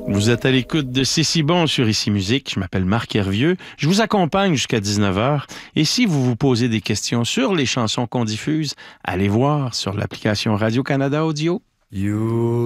Vous êtes à l'écoute de C'est si bon sur Ici Musique. Je m'appelle Marc Hervieux. Je vous accompagne jusqu'à 19h. Et si vous vous posez des questions sur les chansons qu'on diffuse, allez voir sur l'application Radio-Canada Audio.